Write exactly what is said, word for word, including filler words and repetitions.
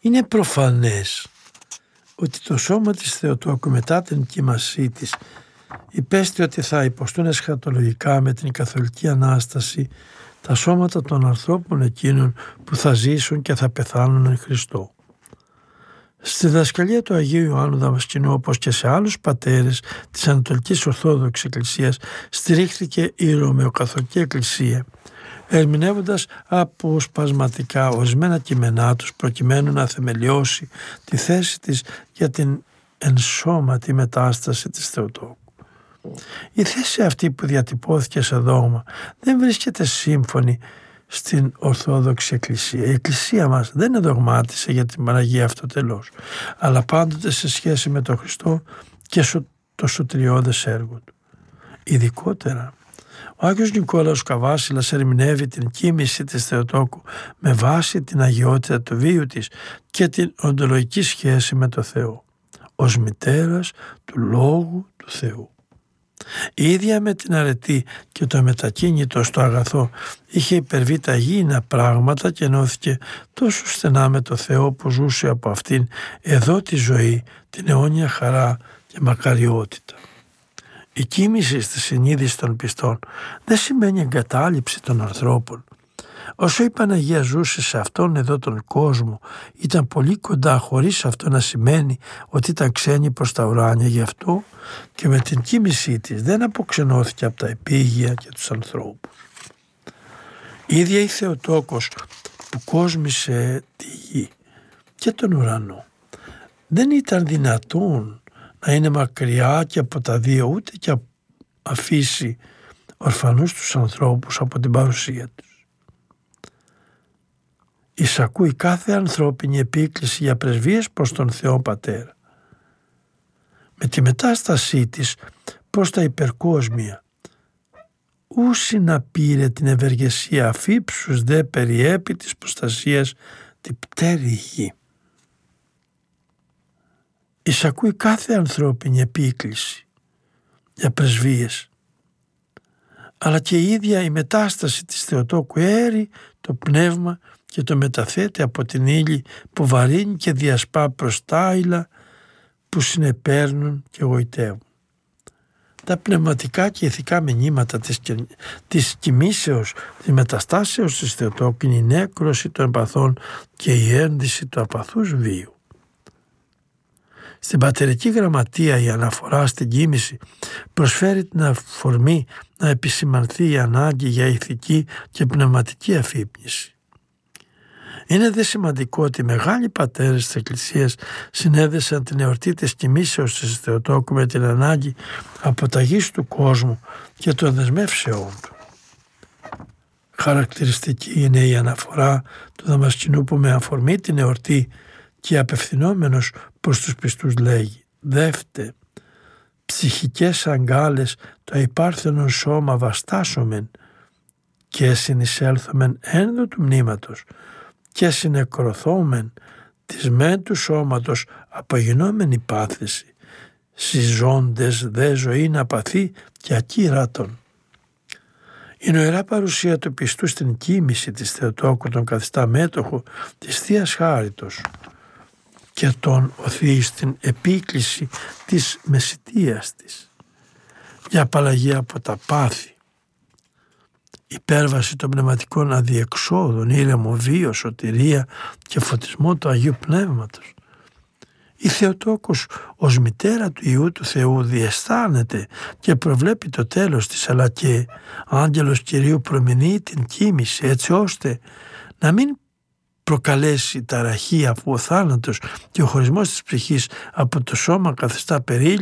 Είναι προφανές ότι το σώμα της Θεοτόκου μετά την κοίμασή της υπέστη ότι θα υποστούν εσχατολογικά με την Καθολική Ανάσταση τα σώματα των ανθρώπων εκείνων που θα ζήσουν και θα πεθάνουν εν Χριστώ. Στη διδασκαλία του Αγίου Ιωάννου Δαμασκηνού, όπως και σε άλλους πατέρες της Ανατολικής Ορθόδοξης Εκκλησίας, στηρίχθηκε η Ρωμαιοκαθολική Εκκλησία, ερμηνεύοντας αποσπασματικά ορισμένα κείμενά τους προκειμένου να θεμελιώσει τη θέση της για την ενσώματη μετάσταση της Θεοτόκου. Η θέση αυτή που διατυπώθηκε σε δόγμα δεν βρίσκεται σύμφωνη στην Ορθόδοξη Εκκλησία. Η Εκκλησία μας δεν δογμάτισε για την Παναγία αυτοτελώς, αλλά πάντοτε σε σχέση με τον Χριστό και το σωτηριώδες έργο του. Ειδικότερα, ο Άγιος Νικόλαος Καβάσιλας ερμηνεύει την κοίμηση της Θεοτόκου με βάση την αγιότητα του βίου της και την οντολογική σχέση με το Θεό, ως μητέρας του Λόγου του Θεού. Η ίδια με την αρετή και το μετακίνητο στο αγαθό είχε υπερβεί τα γήινα πράγματα και ενώθηκε τόσο στενά με το Θεό που ζούσε από αυτήν εδώ τη ζωή, την αιώνια χαρά και μακαριότητα. Η κοίμηση στη συνείδηση των πιστών δεν σημαίνει εγκατάλειψη των ανθρώπων. Όσο η Παναγία ζούσε σε αυτόν εδώ τον κόσμο, ήταν πολύ κοντά, χωρίς αυτό να σημαίνει ότι ήταν ξένη προς τα ουράνια. Γι' αυτό και με την κοίμησή της δεν αποξενώθηκε από τα επίγεια και τους ανθρώπους. Η ίδια η Θεοτόκος που κόσμησε τη γη και τον ουρανό δεν ήταν δυνατόν να είναι μακριά και από τα δύο, ούτε και αφήσει ορφανούς τους ανθρώπους από την παρουσία τους. Εισακούει κάθε ανθρώπινη επίκληση για πρεσβείες προς τον Θεό Πατέρα. Με τη μετάστασή της προς τα υπερκόσμια, ούσι να πήρε την ευεργεσία αφύψους δε περιέπει της προστασίας την πτέρη γη. Εισακούει κάθε ανθρώπινη επίκληση για πρεσβείες, αλλά και η ίδια η μετάσταση της Θεοτόκου έρει το πνεύμα και το μεταθέτει από την ύλη που βαρύνει και διασπά προς τα άειλα που συνεπέρνουν και γοητεύουν. Τα πνευματικά και ηθικά μηνύματα της, της κοιμήσεως, της μεταστάσεως της Θεοτόκου είναι η νέκρωση των εμπαθών και η ένδυση του απαθούς βίου. Στην πατερική γραμματεία η αναφορά στην κοίμηση προσφέρει την αφορμή να επισημανθεί η ανάγκη για ηθική και πνευματική αφύπνιση. Είναι δε σημαντικό ότι οι μεγάλοι πατέρες της Εκκλησίας συνέδεσαν την εορτή της κοιμήσεως της Θεοτόκου με την ανάγκη αποταγής του κόσμου και των δεσμεύσεών του. Χαρακτηριστική είναι η αναφορά του Δαμασκηνού που με αφορμή την εορτή και απευθυνόμενος προς τους πιστούς λέγει «Δεύτε, ψυχικές αγκάλες το υπάρθενον σώμα βαστάσομεν και συνεισέλθομεν ένδο του μνήματος και συνεκρωθόμεν της μεν του σώματος απογινόμενη πάθηση, συζώντες δε ζωή να παθεί και ακύρατον». Η νοερά παρουσία του πιστού στην κοίμηση της Θεοτόκου τον καθιστά μέτοχο της Θείας Χάριτος και τον οθεί στην επίκληση της μεσιτείας της για απαλλαγή από τα πάθη, υπέρβαση των πνευματικών αδιεξόδων, ήρεμο βίο, σωτηρία και φωτισμό του Αγίου Πνεύματος. Η Θεοτόκος ως μητέρα του Υιού του Θεού διαισθάνεται και προβλέπει το τέλος της, αλλά και άγγελος Κυρίου προμηνύει την κοίμηση έτσι ώστε να μην προκαλέσει ταραχή, αφού ο θάνατος και ο χωρισμός της ψυχής από το σώμα καθιστά περίληψη